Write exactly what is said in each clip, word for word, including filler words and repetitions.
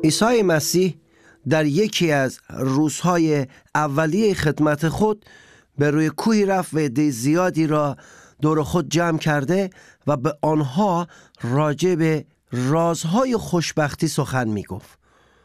عیسی مسیح در یکی از روزهای اولیه خدمت خود به روی کوهی رفت و عده زیادی را دور خود جمع کرده و به آنها راجع به رازهای خوشبختی سخن می گفت.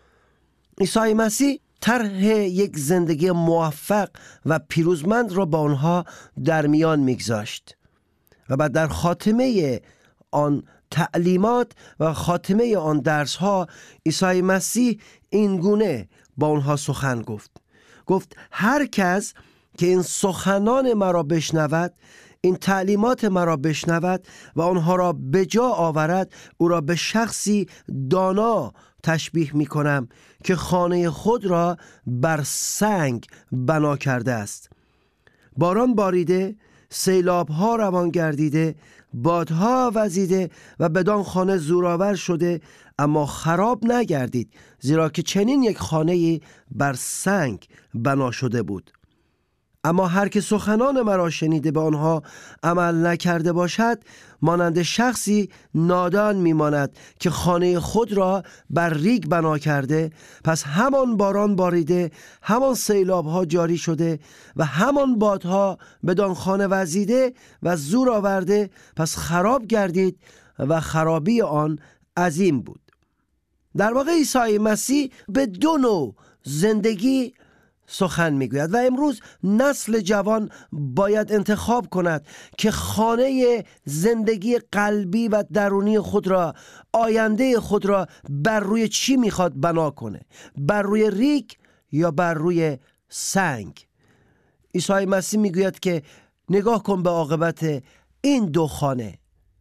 عیسی مسیح طرح یک زندگی موفق و پیروزمند را با آنها در میان میگذاشت و بعد در خاتمه آن تعلیمات و خاتمه آن درس ها عیسی مسیح این گونه با آنها سخن گفت. گفت هر کس که این سخنان مرا بشنود، این تعلیمات مرا بشنود و آنها را به جا آورد، او را به شخصی دانا تشبیه می کنم که خانه خود را بر سنگ بنا کرده است. باران باریده، سیلاب ها روان گردیده، بادها وزیده و بدان خانه زورآور شده، اما خراب نگردید، زیرا که چنین یک خانه‌ای بر سنگ بنا شده بود. اما هر که سخنان مرا شنیده به آنها عمل نکرده باشد، مانند شخصی نادان میماند که خانه خود را بر ریگ بنا کرده. پس همان باران باریده، همان سیلاب ها جاری شده و همان بادها بدان خانه وزیده و زور آورده، پس خراب گردید و خرابی آن عظیم بود. در واقع عیسی مسیح به دو نوع زندگی سخن میگوید و امروز نسل جوان باید انتخاب کند که خانه زندگی قلبی و درونی خود را، آینده خود را بر روی چی میخواد بنا کنه، بر روی ریگ یا بر روی سنگ. عیسی مسیح میگوید که نگاه کن به عاقبت این دو خانه.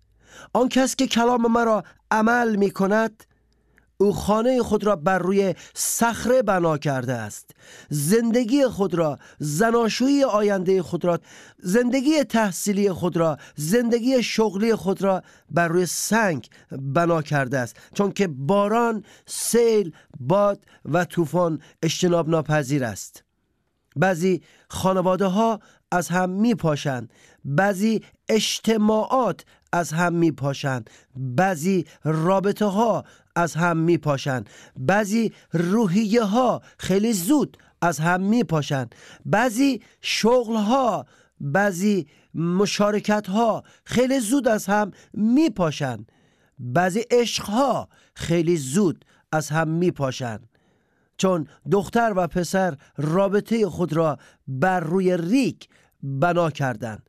آن کس که کلام مرا عمل میکند، او خانه خود را بر روی صخره بنا کرده است. زندگی خود را، زناشویی آینده خود را، زندگی تحصیلی خود را، زندگی شغلی خود را بر روی سنگ بنا کرده است، چون که باران، سیل، باد و طوفان اجتناب ناپذیر است. بعضی خانواده ها از هم می پاشند، بعضی اجتماعات از هم می پاشند، بعضی رابطه ها از هم می پاشند، بعضی روحیه ها خیلی زود از هم می پاشند، بعضی شغل ها، بعضی مشارکت ها خیلی زود از هم می پاشند، بعضی عشق ها خیلی زود از هم می پاشند، چون دختر و پسر رابطه خود را بر روی ریگ بنا کردند.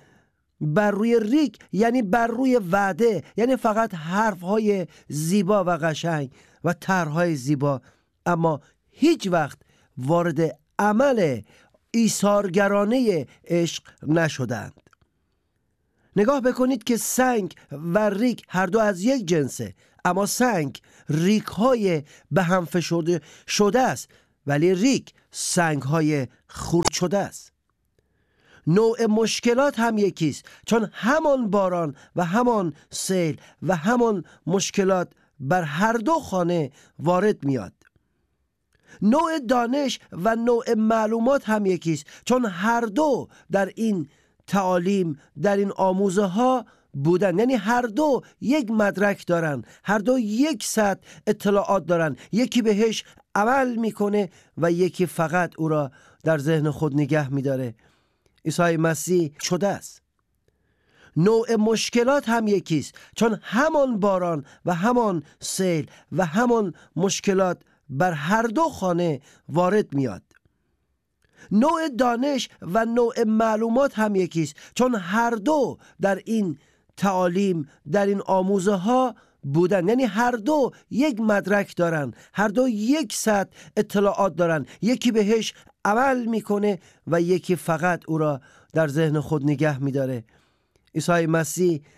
بر روی ریگ یعنی بر روی وعده، یعنی فقط حرفهای زیبا و قشنگ و طرحهای زیبا، اما هیچ وقت وارد عمل ایثارگرانه عشق نشدند. نگاه بکنید که سنگ و ریگ هر دو از یک جنسه، اما سنگ ریگ های به هم فشرده شده است، ولی ریگ سنگ های خرد شده است. نوع مشکلات هم یکیست، چون همان باران و همان سیل و همان مشکلات بر هر دو خانه وارد میاد. نوع دانش و نوع معلومات هم یکیست، چون هر دو در این تعالیم، در این آموزه ها بودن، یعنی هر دو یک مدرک دارن، هر دو یک سطح اطلاعات دارن، یکی بهش عمل میکنه و یکی فقط او را در ذهن خود نگه میداره. عیسی مسیح شده است. نوع مشکلات هم یکیست، چون همان باران و همان سیل و همان مشکلات بر هر دو خانه وارد میاد. نوع دانش و نوع معلومات هم یکیست، چون هر دو در این تعالیم، در این آموزه ها بودن، یعنی هر دو یک مدرک دارن، هر دو یک سطح اطلاعات دارن، یکی بهش عمل میکنه و یکی فقط او را در ذهن خود نگه میداره. عیسی مسیح